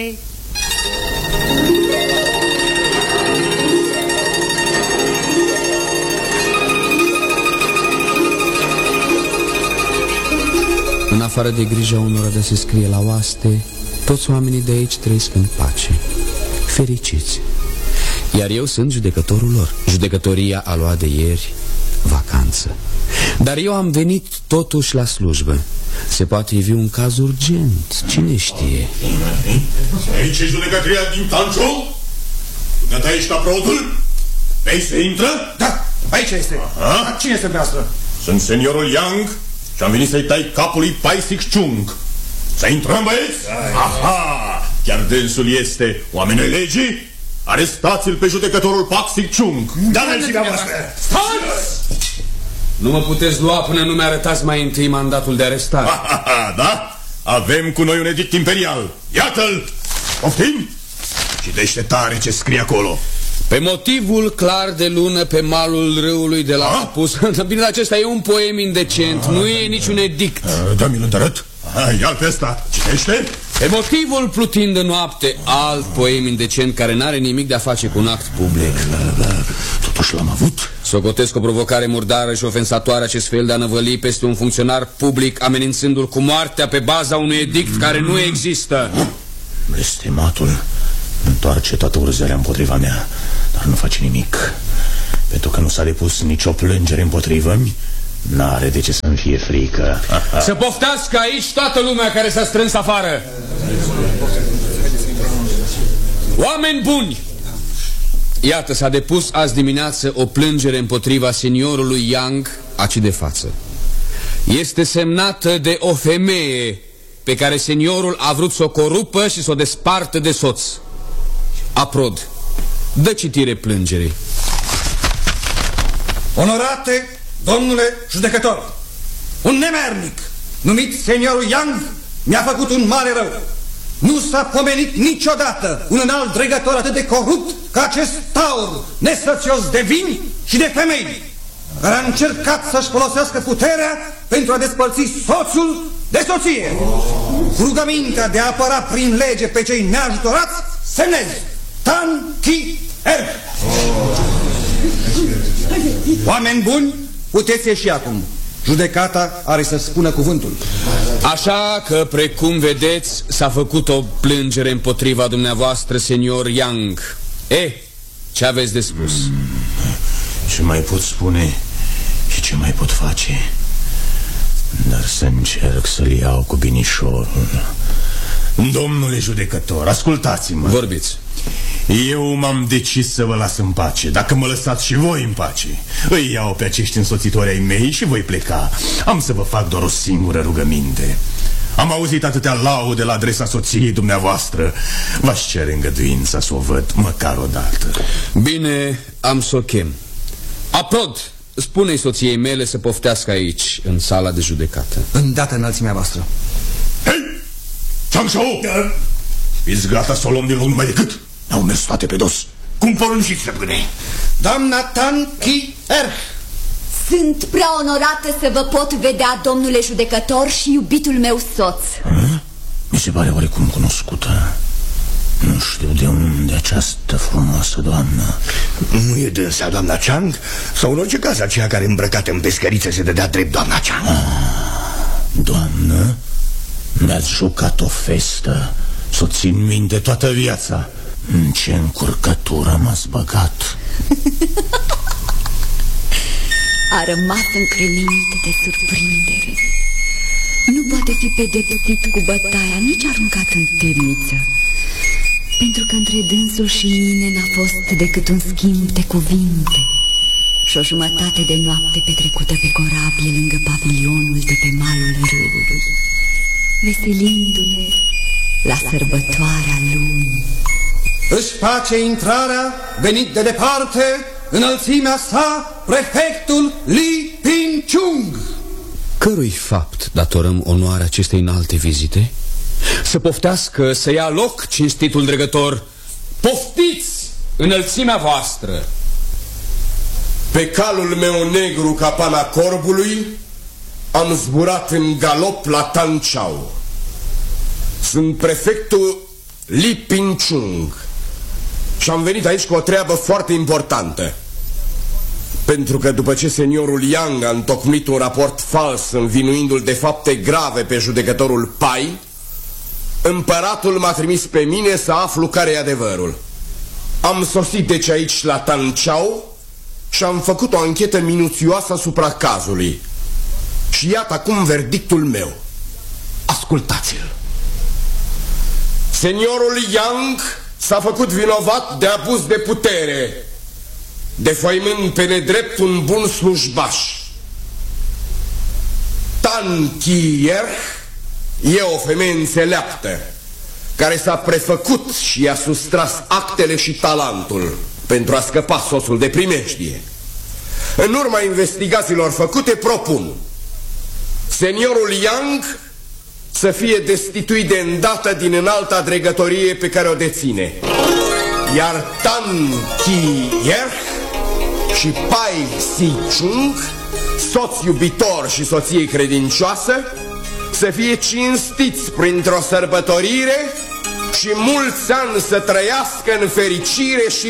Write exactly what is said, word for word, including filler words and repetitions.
În afară de grija unora de a se scrie la oaste, toți oamenii de aici trăiesc în pace, fericiți. Iar eu sunt judecătorul lor. Judecătoria a luat de ieri vacanță. Dar eu am venit totuși la slujbă. Se poate ivi un caz urgent, cine știe. Aici e judecătoria din Tancio? Dumneata ești aprodul? Vei să intră? Da, aici este. Aha. Cine este dumneavoastră? Sunt seniorul Yang și am venit să-i tai capul lui Paisik Chung. Să intrăm, băieți? Aha! Chiar dânsul este oamenii legii? Arestați-l pe judecătorul Paisik Chung. Da-l și voastră. Stați! Nu mă puteți lua până nu mi-arătați mai întâi mandatul de arestare. Ha, ha, ha, da? Avem cu noi un edict imperial. Iată-l! Poftim? Citește tare ce scrie acolo. Pe motivul clar de lună pe malul râului de la Apus. Bine, acesta e un poem indecent, nu e niciun edict. Da-mi-l întărăt. Ia-l pe ăsta, citește. Pe motivul plutind în noapte, alt poem indecent care n-are nimic de a face cu un act public. Totuși l-am avut. Socotesc o provocare murdară și ofensatoare acest fel de a năvăli peste un funcționar public, amenințându-l cu moartea pe baza unui edict care nu există. Blestematul întoarce toată urzerea împotriva mea, dar nu face nimic. Pentru că nu s-a depus nicio plângere împotrivă-mi, n-are de ce să-mi fie frică. Să poftească aici toată lumea care s-a strâns afară. Oameni buni! Iată, s-a depus azi dimineață o plângere împotriva seniorului Yang, aci de față. Este semnată de o femeie pe care seniorul a vrut să o corupă și să o despartă de soț. Aprod, dă citire plângerii. Onorate domnule judecător, un nemernic numit seniorul Yang mi-a făcut un mare rău. Nu s-a pomenit niciodată un înalt dregător atât de corupt ca acest taur nesățios de vini și de femei, care a încercat să-și folosească puterea pentru a despărți soțul de soție. Cu rugămintea de a apăra prin lege pe cei neajutorați, semnez Tan Ki Er. Oameni buni, puteți ieși acum. Judecata are să spună cuvântul. Așa că, precum vedeți, s-a făcut o plângere împotriva dumneavoastră, senior Yang. E, ce aveți de spus? Ce mai pot spune și ce mai pot face? Dar să încerc să-l iau cu binișorul. Domnule judecător, ascultați-mă. Vorbiți. Eu m-am decis să vă las în pace. Dacă mă lăsați și voi în pace, îi iau pe acești însoțitori ai mei și voi pleca. Am să vă fac doar o singură rugăminte. Am auzit atâtea laude la adresa soției dumneavoastră. V-aș cere îngăduința să o văd măcar o dată. Bine, am să o chem. Aprod, spune-i soției mele să poftească aici, în sala de judecată. Îndată înălțimea voastră. Hei! Chang Shao! Da. Fiți gata să o luăm din loc numai decât n-au mers toate pe dos. Cum porunciți, stăpâne? Doamna Tan Ki Er. Sunt prea onorată să vă pot vedea, domnule judecător și iubitul meu soț. A? Mi se pare oarecum cunoscută. Nu știu de unde această frumoasă doamnă. Nu e dânsa doamna Chang? Sau în orice caz aceea care îmbrăcată în pescăriță se dădea drept doamna Chang? Ah, doamnă, mi-ați jucat o festă să o țin minte toată viața. În ce încurcătură m-ați băgat? A rămas încremenit de surprindere. Nu poate fi pedepsit cu bătaia, nici aruncat în temniță, pentru că între dânsul și mine n-a fost decât un schimb de cuvinte și o jumătate de noapte petrecută pe corabie lângă pavilionul de pe malul râului, veselindu-ne la sărbătoarea lumii. Își face intrarea, venit de departe, înălțimea sa, prefectul Li Ping-chung. Cărui fapt datorăm onoarea acestei înalte vizite? Să poftească, să ia loc, cinstitul dregător. Poftiți înălțimea voastră. Pe calul meu negru ca pana corbului am zburat în galop la Tanchao. Sunt prefectul Li Pingchung, și am venit aici cu o treabă foarte importantă. Pentru că după ce seniorul Yang a întocmit un raport fals învinuindu-l de fapte grave pe judecătorul Pai, împăratul m-a trimis pe mine să aflu care e adevărul. Am sosit deci aici la Tanchao și am făcut o anchetă minuțioasă asupra cazului. Și iată acum verdictul meu. Ascultați-l. Seniorul Yang s-a făcut vinovat de abuz de putere, defăimând pe nedrept un bun slujbaș. Tan Ki-er e o femeie înțeleaptă, care s-a prefăcut și i-a sustras actele și talentul pentru a scăpa soțul de primejdie. În urma investigațiilor făcute, propun seniorul Yang să fie destituit de îndată din înalta dregătorie pe care o deține, iar Tan Ki-er și Pai Si-chung, soț iubitor și soție credincioasă, să fie cinstiți printr-o sărbătorire și mulți ani să trăiască în fericire și